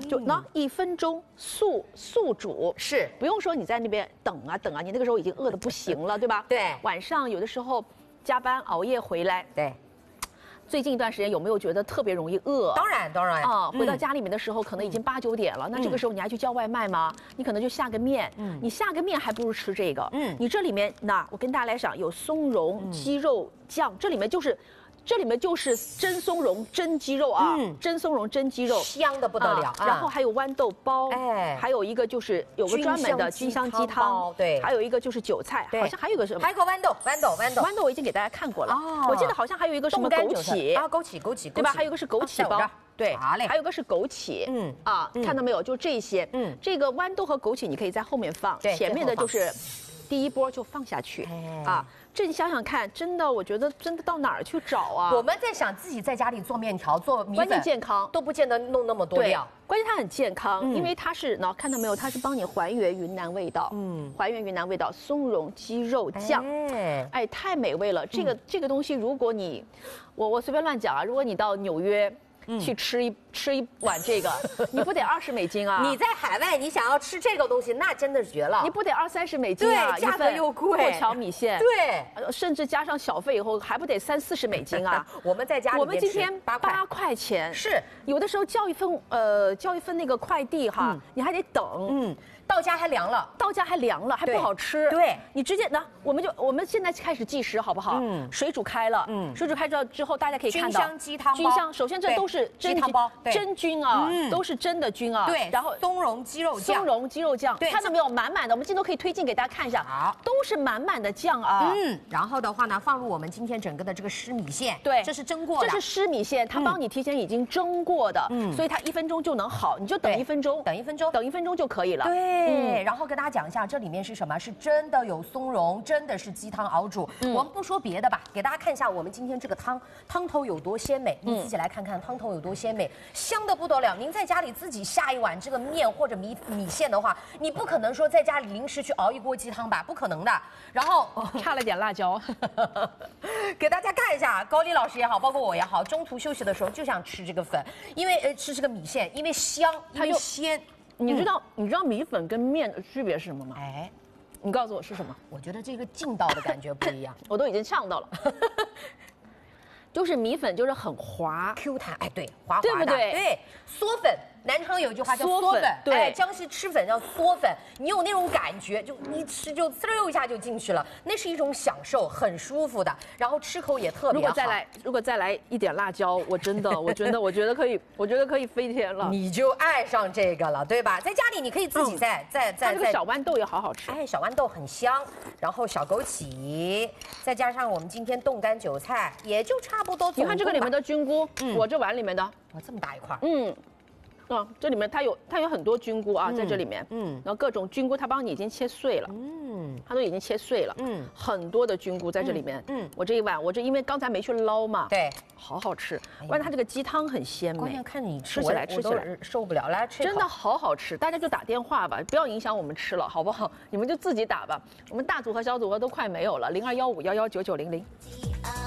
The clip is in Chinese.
就那1分钟速煮， 是不用说你在那边等啊，你那个时候已经饿得不行了，对吧？ 对， 晚上有的时候加班熬夜回来， 对。 最近一段时间有没有觉得特别容易饿？ 当然啊，回到家里面的时候可能已经8、9点了，那这个时候你还去叫外卖吗？你可能就下个面，你下个面还不如吃这个，你这里面我跟大家来讲，有松茸鸡肉酱，这里面就是真松茸、真鸡肉啊，真松茸、真鸡肉， 香的不得了。 然后还有豌豆包，还有一个就是有个专门的菌香鸡汤， 对， 还有一个就是韭菜，好像还有一个什么？ 还有个豌豆我已经给大家看过了，我记得好像还有一个什么枸杞啊，枸杞， 对吧？还有一个是枸杞包，对，还有一个是枸杞，看到没有？就这些，这个豌豆和枸杞你可以在后面放，前面的就是第一波就放下去啊。这你想想看，真的，我觉得真的到哪儿去找啊？ 我们在想自己在家里做面条、做米粉， 关键健康都不见得弄那么多料。 关键它很健康，因为它是看到没有？它是帮你还原云南味道，还原云南味道，松茸鸡肉酱，哎，太美味了。这个东西，如果你，我随便乱讲啊，如果你到纽约。去吃一碗这个，你不得20美金啊？ 你在海外，你想要吃这个东西，那真的是绝了。 你不得20-30美金啊？ 对，价格又贵。 过桥米线， 对， 甚至加上小费以后，还不得30-40美金啊？ 我们在家里， 我们今天8块钱， 是有的时候叫一份那个快递哈，你还得等， 到家还凉了， 还不好吃。 对， 你直接我们现在开始计时好不好？水煮开了，水煮开之后，大家可以看到菌香鸡汤包， 菌香，首先这都是鸡汤包， 真菌啊，都是真的菌啊。 对，然后松茸鸡肉酱， 看到没有？满满的，我们镜头可以推进给大家看一下， 好， 都是满满的酱啊。 然后的话呢，放入我们今天整个的这个湿米线， 对， 这是蒸过的， 这是湿米线，它帮你提前已经蒸过的，所以它1分钟就能好，你就等1分钟， 等1分钟就可以了。 对，然后跟大家讲一下，这里面是什么？是真的有松茸，真的是鸡汤熬煮。我们不说别的吧，给大家看一下我们今天这个汤头有多鲜美，你自己来看看汤头有多鲜美，香的不得了。您在家里自己下一碗这个面或者米线的话，你不可能说在家里临时去熬一锅鸡汤吧，不可能的。然后差了点辣椒， 给大家看一下，高丽老师也好，包括我也好，中途休息的时候就想吃这个粉，因为吃这个米线，因为香，因为鲜。 你知道米粉跟面的区别是什么吗？ 哎， 你告诉我是什么？ 我觉得这个劲道的感觉不一样， 我都已经呛到了。就是米粉就是很滑 Q 弹，哎，对，滑滑的， 对不对？ 对，嗦粉。南昌有一句话叫嗦粉， 对， 江西吃粉叫嗦粉，你有那种感觉，就一吃就呲溜一下就进去了，那是一种享受，很舒服的，然后吃口也特别好。 如果再来一点辣椒，我觉得可以飞天了。 你就爱上这个了，对吧？在家里你可以自己再这个小豌豆也好好吃， 哎，小豌豆很香，然后小枸杞，再加上我们今天冻干韭菜，也就差不多。 你看这个里面的菌菇，我这碗里面的， 哇，这么大一块， 这里面它有很多菌菇啊，在这里面，然后各种菌菇它帮你已经切碎了，它都已经切碎了，很多的菌菇在这里面，我这一碗，因为刚才没去捞嘛， 对， 好好吃，关键它这个鸡汤很鲜美， 关键看你吃起来受不了，来吃， 真的好好吃，大家就打电话吧，不要影响我们吃了，好不好？你们就自己打吧，我们大组合、小组合都快没有了，0215119900。